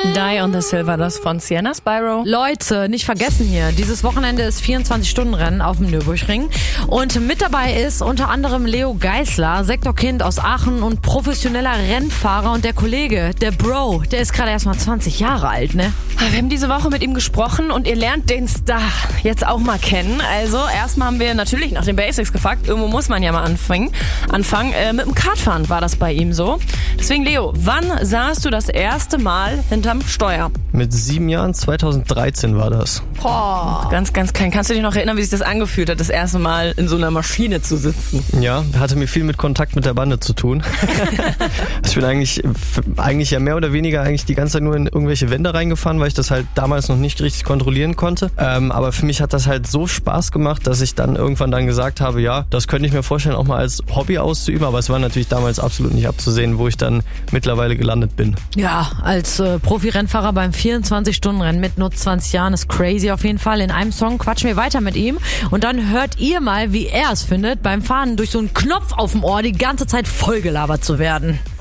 Die on the Silver, das von Sienna Spyro. Leute, nicht vergessen hier, dieses Wochenende ist 24-Stunden-Rennen auf dem Nürburgring. Und mit dabei ist unter anderem Leo Geisler, Sektorkind aus Aachen und professioneller Rennfahrer. Und der Kollege, der Bro, der ist gerade erst mal 20 Jahre alt, ne? Wir haben diese Woche mit ihm gesprochen und ihr lernt den Star jetzt auch mal kennen. Also erstmal haben wir natürlich nach den Basics gefragt. Irgendwo muss man ja mal anfangen. Mit dem Kartfahren war das bei ihm so. Deswegen Leo, wann saßt du das erste Mal hinterm Steuer? Mit 7 Jahren, 2013 war das. Boah. Ganz, ganz klein. Kannst du dich noch erinnern, wie sich das angefühlt hat, das erste Mal in so einer Maschine zu sitzen? Ja, hatte mir viel mit Kontakt mit der Bande zu tun. Ich bin eigentlich ja mehr oder weniger eigentlich die ganze Zeit nur in irgendwelche Wände reingefahren, weil ich das halt damals noch nicht richtig kontrollieren konnte. Aber für mich hat das halt so Spaß gemacht, dass ich dann irgendwann gesagt habe, ja, das könnte ich mir vorstellen, auch mal als Hobby auszuüben. Aber es war natürlich damals absolut nicht abzusehen, wo ich dann mittlerweile gelandet bin. Ja, als Profi-Rennfahrer beim 24-Stunden-Rennen mit nur 20 Jahren ist crazy auf jeden Fall. In einem Song quatschen wir weiter mit ihm und dann hört ihr mal, wie er es findet, beim Fahren durch so einen Knopf auf dem Ohr die ganze Zeit vollgelabert zu werden.